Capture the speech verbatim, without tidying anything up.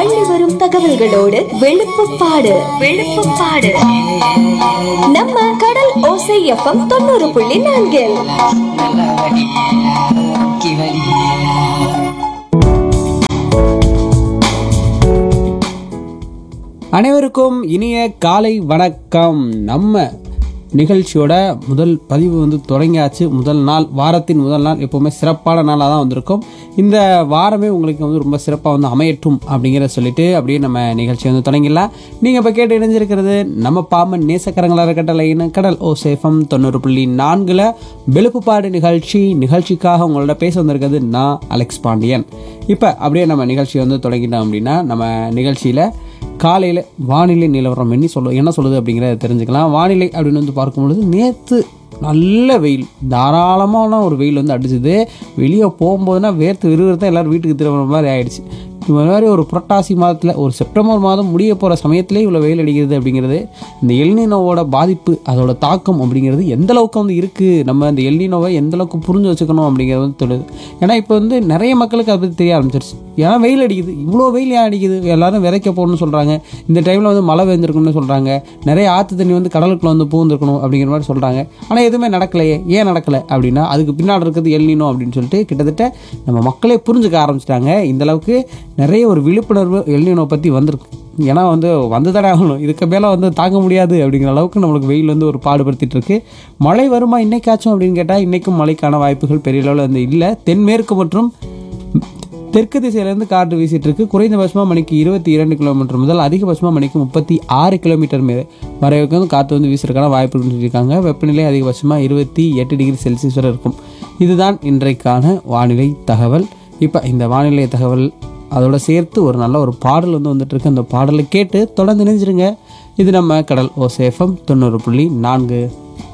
அள்ளி வரும் தகவல்களோடு வெளுப்புப்பாடு வெளுப்புப்பாடு நம்ம கடல் ஓசை எஃப்எம் தொண்ணூறு புள்ளி நான்கில். அனைவருக்கும் இனிய காலை வணக்கம். நம்ம நிகழ்ச்சியோட முதல் பதிவு வந்து தொடங்கியாச்சு. முதல் நாள், வாரத்தின் முதல் நாள் எப்போவுமே சிறப்பான நாளாக தான் வந்திருக்கும். இந்த வாரமே உங்களுக்கு வந்து ரொம்ப சிறப்பாக வந்து அமையட்டும் அப்படிங்கிற சொல்லிட்டு அப்படியே நம்ம நிகழ்ச்சி வந்து தொடங்கிடலாம். நீங்கள் இப்போ கேட்டு இணைஞ்சிருக்கிறது நம்ம பாமன் நேசக்கரங்களாக கட்டளையின கடல் ஓசேஃபம் தொண்ணூறு புள்ளி நான்கில் வெளுப்புப்பாடு நிகழ்ச்சி. நிகழ்ச்சிக்காக உங்களோட பேச வந்திருக்கிறது நான் அலெக்ஸ் பாண்டியன். இப்போ அப்படியே நம்ம நிகழ்ச்சி வந்து தொடங்கிட்டோம் அப்படின்னா நம்ம நிகழ்ச்சியில் காலையில் வானிலை நிலவரம் என்ன சொல்ல என்ன சொல்லுது அப்படிங்கிறத தெரிஞ்சுக்கலாம். வானிலை அப்படின்னு வந்து பார்க்கும்பொழுது நேற்று நல்ல வெயில், தாராளமான ஒரு வெயில் வந்து அடிச்சுது. வெளியே போகும்போதுனா வேர்த்து விறுவிறுத்தான் எல்லோரும் வீட்டுக்கு திரும்ப மாதிரி ஆயிடுச்சு. இது மாதிரி ஒரு புரட்டாசி மாதத்தில், ஒரு செப்டம்பர் மாதம் முடிய போகிற சமயத்திலே இவ்வளோ வெயில் அடிக்கிறது அப்படிங்கிறது இந்த எல்னினோவோட பாதிப்பு, அதோட தாக்கம் அப்படிங்கிறது எந்த அளவுக்கு வந்து இருக்குது, நம்ம இந்த எல்னினோவை எந்த அளவுக்கு புரிஞ்சு வச்சுக்கணும் அப்படிங்கிறது வந்து தொடுது. ஏன்னா இப்போ வந்து நிறைய மக்களுக்கு அதை பற்றி தெரிய ஆரம்பிச்சிருச்சு. ஏன்னா வெயில் அடிக்குது, இவ்வளோ வெயில் ஏன் அடிக்குது, எல்லாரும் விதைக்க போகணும்னு சொல்கிறாங்க. இந்த டைமில் வந்து மழை பெய்ஞ்சிருக்கணும்னு சொல்கிறாங்க. நிறைய ஆற்று தண்ணி வந்து கடலுக்குள்ள வந்து பூந்துருக்கணும் அப்படிங்கிற மாதிரி சொல்கிறாங்க. ஆனால் எதுவுமே நடக்கலையே, ஏன் நடக்கலை அப்படின்னா அதுக்கு பின்னாடி இருக்கிறது எல்னினோ அப்படின்னு சொல்லிட்டு கிட்டத்தட்ட நம்ம மக்களே புரிஞ்சுக்க ஆரம்பிச்சிட்டாங்க. இந்தளவுக்கு நிறைய ஒரு விழிப்புணர்வு எல்னினோ பற்றி வந்திருக்கு. ஏன்னா வந்து வந்து தானே ஆகணும், இதுக்கு மேலே வந்து தாங்க முடியாது அப்படிங்கிற அளவுக்கு நம்மளுக்கு வெயில் வந்து ஒரு பாடுபடுத்திட்டு இருக்கு. மழை வருமா இன்னைக்காச்சும் அப்படின்னு கேட்டால் இன்றைக்கும் மழைக்கான வாய்ப்புகள் பெரிய அளவில் வந்து இல்லை. தென்மேற்கு மற்றும் தெற்கு திசையிலேருந்து காற்று வீசிட்டு இருக்கு. குறைந்தபட்சமாக மணிக்கு இருபத்தி இரண்டு கிலோமீட்டர் முதல் அதிகபட்சமாக மணிக்கு முப்பத்தி ஆறு கிலோமீட்டர் மேலே வரைக்கும் வந்து காற்று வந்து வீசுறதுக்கான வாய்ப்பு சொல்லியிருக்காங்க. வெப்பநிலை அதிகபட்சமாக இருபத்தி எட்டு டிகிரி செல்சியஸ் வரை இருக்கும். இதுதான் இன்றைக்கான வானிலை தகவல். இப்போ இந்த வானிலை தகவல் அதோட சேர்த்து ஒரு நல்ல ஒரு பாடல் வந்து வந்துட்டு இருக்கு. அந்த பாடலை கேட்டு தொடர்ந்து நினைஞ்சிருங்க. இது நம்ம கடல் ஓசேஃபம் தொண்ணூறு புள்ளி நான்கு.